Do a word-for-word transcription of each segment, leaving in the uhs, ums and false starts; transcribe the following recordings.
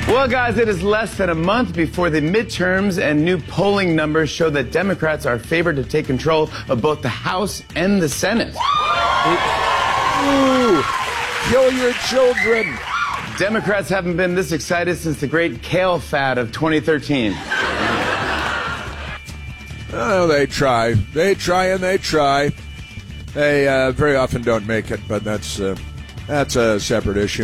Well, guys, it is less than a month before the midterms, and new polling numbers show that Democrats are favored to take control of both the House and the Senate. Ooh, kill your children. Democrats haven't been this excited since the great kale fad of twenty thirteen. Oh, they try. They try and they try. They uh, very often don't make it, but that's uh, that's a separate issue.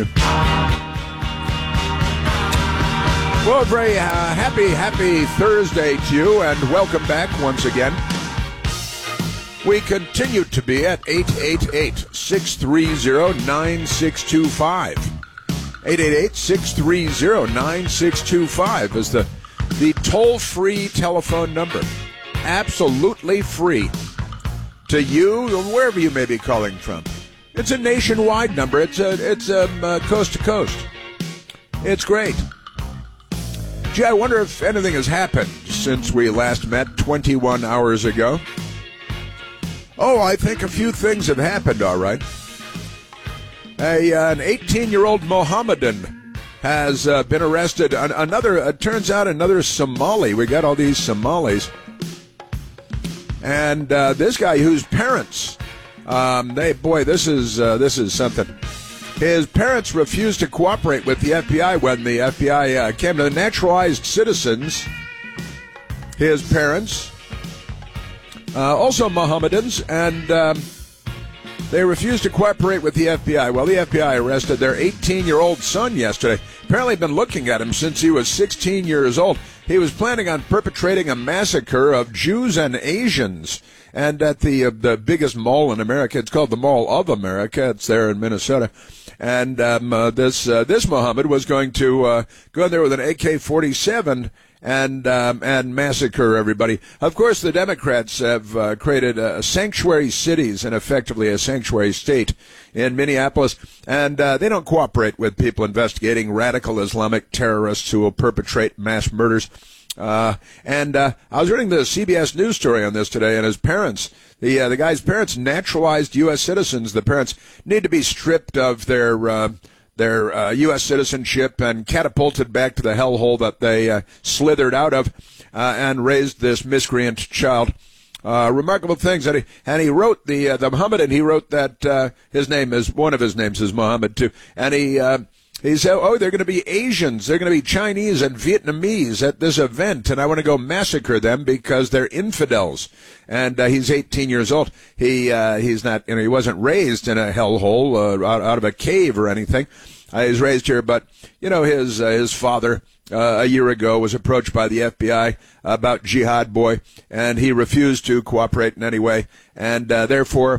Well, very uh, happy, happy Thursday to you, and welcome back once again. We continue to be at eight eight eight, six three zero, nine six two five. eight eight eight, six three zero, nine six two five is the, the toll-free telephone number. Absolutely free to you, or wherever you may be calling from. It's a nationwide number. It's a, it's um, uh, coast to coast. It's great. Gee, I wonder if anything has happened since we last met twenty-one hours ago. Oh, I think a few things have happened, all right. A, uh, an eighteen-year-old Mohammedan has uh, been arrested. An- another, it turns out another Somali. We got all these Somalis. And uh, this guy whose parents, um, they, boy, this is uh, this is something. His parents refused to cooperate with the F B I when the F B I uh, came to the naturalized citizens. His parents, uh, also Mohammedans, and um, they refused to cooperate with the F B I. Well, the F B I arrested their eighteen-year-old son yesterday. Apparently been looking at him since he was sixteen years old. He was planning on perpetrating a massacre of Jews and Asians. And at the uh, the biggest mall in America, it's called the Mall of America. It's there in Minnesota. And um, uh, this uh, this Mohammed was going to uh, go in there with an A K forty-seven and um, and massacre everybody. Of course, the Democrats have uh, created uh, sanctuary cities and effectively a sanctuary state in Minneapolis, and uh, they don't cooperate with people investigating radical Islamic terrorists who will perpetrate mass murders. Uh, and uh, I was reading the C B S News story on this today, and his parents, the uh, the guy's parents, naturalized U S citizens. The parents need to be stripped of their uh, their uh, U S citizenship and catapulted back to the hellhole that they uh, slithered out of, uh, and raised this miscreant child. Uh, remarkable things. And he, and he wrote, the uh, the Mohammedan, he wrote that uh, his name is, one of his names is Mohammed too. And he, uh, he said, oh, they're going to be Asians, they're going to be Chinese and Vietnamese at this event, and I want to go massacre them because they're infidels. And uh, he's eighteen years old. He uh, he's not, you know, he wasn't raised in a hellhole uh, out, out of a cave or anything. Uh, he was raised here, but you know, his uh, his father uh, a year ago was approached by the F B I about Jihad Boy, and he refused to cooperate in any way, and uh, therefore.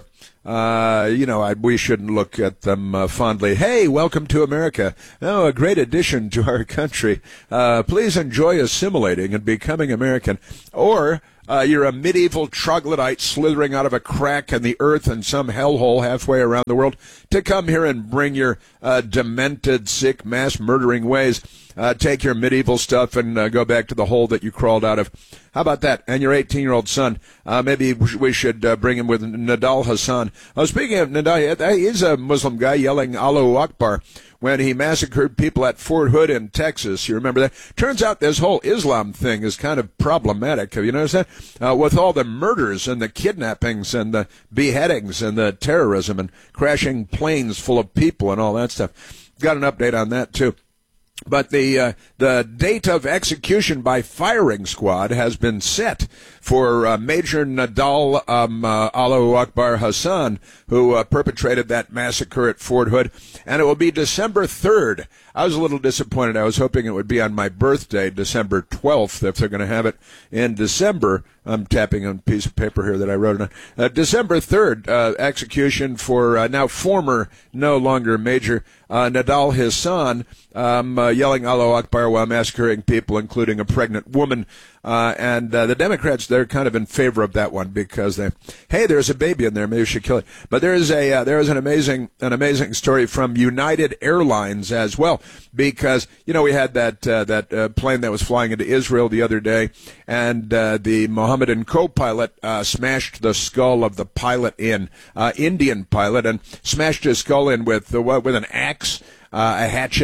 Uh, you know, I, we shouldn't look at them uh, fondly. Hey, welcome to America. Oh, a great addition to our country. Uh, please enjoy assimilating and becoming American. Or uh, you're a medieval troglodyte slithering out of a crack in the earth in some hellhole halfway around the world to come here and bring your uh, demented, sick, mass-murdering ways. Uh, take your medieval stuff and uh, go back to the hole that you crawled out of. How about that? And your eighteen-year-old son, uh, maybe we should uh, bring him with Nidal Hasan. Uh, speaking of Nidal, he's a Muslim guy yelling Allahu Akbar when he massacred people at Fort Hood in Texas. You remember that? Turns out this whole Islam thing is kind of problematic. Have you noticed that? Uh, with all the murders and the kidnappings and the beheadings and the terrorism and crashing planes full of people and all that stuff. Got an update on that, too. But the uh, the date of execution by firing squad has been set for uh, Major Nidal um, uh, Allahu Akbar Hasan, who uh, perpetrated that massacre at Fort Hood, and it will be December third. I was a little disappointed. I was hoping it would be on my birthday, December twelfth, if they're going to have it in December. I'm tapping on a piece of paper here that I wrote on. Uh, December third, uh, execution for uh, now former, no longer Major uh, Nidal Hasan, um, uh, yelling Allahu Akbar while massacring people, including a pregnant woman. Uh, and uh, the Democrats, they're kind of in favor of that one because they, hey, there's a baby in there, maybe we should kill it. But there is a uh, there is an amazing an amazing story from United Airlines as well, because you know we had that uh, that uh, plane that was flying into Israel the other day, and uh, the Mohammedan co-pilot uh, smashed the skull of the pilot in uh, Indian pilot and smashed his skull in with uh, with an axe, uh, a hatchet,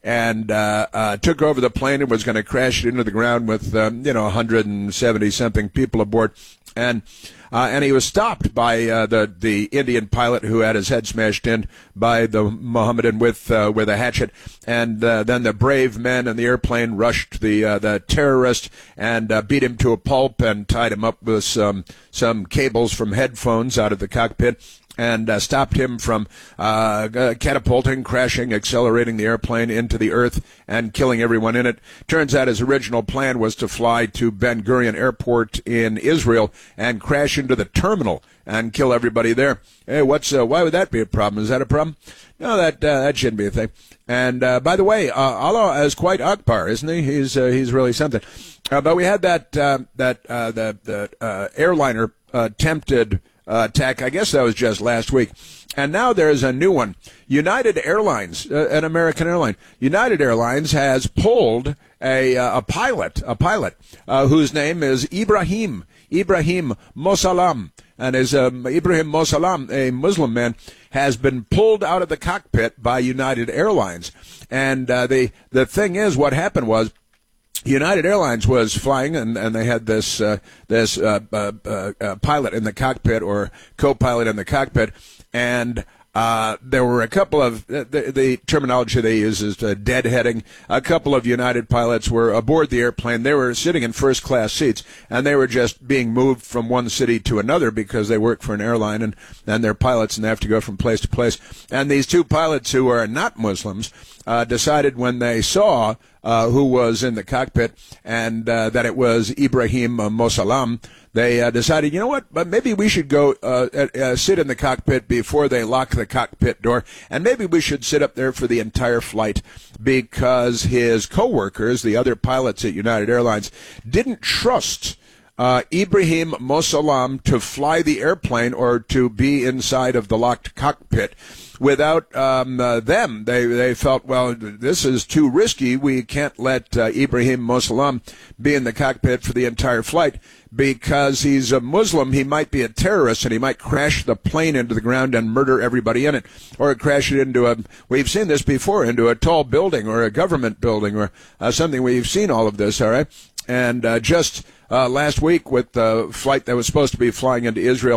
and uh, uh, took over the plane and was going to crash it into the ground with, um, you know, one hundred seventy something people aboard. And uh, and he was stopped by uh, the the Indian pilot who had his head smashed in by the Mohammedan with uh, with a hatchet. And uh, then the brave men in the airplane rushed the uh, the terrorist and uh, beat him to a pulp and tied him up with some some cables from headphones out of the cockpit, and uh, stopped him from uh, catapulting, crashing, accelerating the airplane into the earth and killing everyone in it. Turns out his original plan was to fly to Ben Gurion Airport in Israel and crash into the terminal and kill everybody there. Hey, what's uh, why would that be a problem? Is that a problem? No, that uh, that shouldn't be a thing. And uh, by the way, uh, Allah is quite Akbar, isn't he? He's uh, he's really something. Uh, but we had that uh, that uh, the the uh, airliner uh, attempted. Uh, attack. I guess that was just last week. And now there's a new one. United Airlines, uh, an American airline. United Airlines has pulled a uh, a pilot, a pilot uh, whose name is Ibrahim, Ibrahim Mosallam. And as um, Ibrahim Mosallam, a Muslim man, has been pulled out of the cockpit by United Airlines. And uh, the the thing is, what happened was, United Airlines was flying, and, and they had this uh, this uh, uh, uh, pilot in the cockpit, or co-pilot in the cockpit, and uh, there were a couple of the, the terminology they use is uh, deadheading. A couple of United pilots were aboard the airplane. They were sitting in first-class seats, and they were just being moved from one city to another because they work for an airline, and, and they're pilots, and they have to go from place to place. And these two pilots who are not Muslims uh, decided when they saw Uh, who was in the cockpit, and uh, that it was Ibrahim uh, Mosallam, they uh, decided, you know what, but maybe we should go uh, uh, sit in the cockpit before they lock the cockpit door, and maybe we should sit up there for the entire flight, because his co-workers, the other pilots at United Airlines, didn't trust uh, Ibrahim Mosallam to fly the airplane or to be inside of the locked cockpit. Without um, uh, them, they they felt, well, this is too risky. We can't let uh, Ibrahim Mosallam be in the cockpit for the entire flight, because he's a Muslim. He might be a terrorist, and he might crash the plane into the ground and murder everybody in it, or crash it into a, we've seen this before, into a tall building or a government building or uh, something. We've seen all of this, all right? And uh, just uh, last week with the flight that was supposed to be flying into Israel,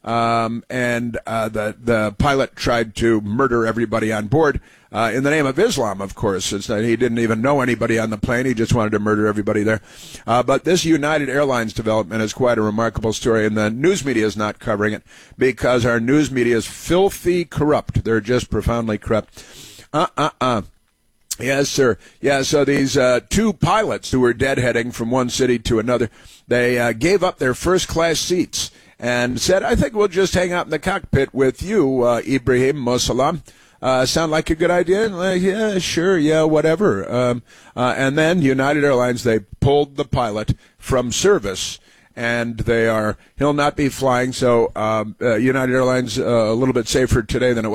Um, and uh, the the pilot tried to murder everybody on board uh, in the name of Islam, of course. It's that he didn't even know anybody on the plane. He just wanted to murder everybody there. Uh, but this United Airlines development is quite a remarkable story, and the news media is not covering it because our news media is filthy corrupt. They're just profoundly corrupt. Uh-uh-uh. Yes, sir. Yeah, so these uh, two pilots who were deadheading from one city to another, they uh, gave up their first-class seats and said, I think we'll just hang out in the cockpit with you, uh, Ibrahim Mosallam. Uh, sound like a good idea? Like, yeah, sure, yeah, whatever. Um, uh, and then United Airlines, they pulled the pilot from service, and they are, he'll not be flying. So um, uh, United Airlines uh, a little bit safer today than it was.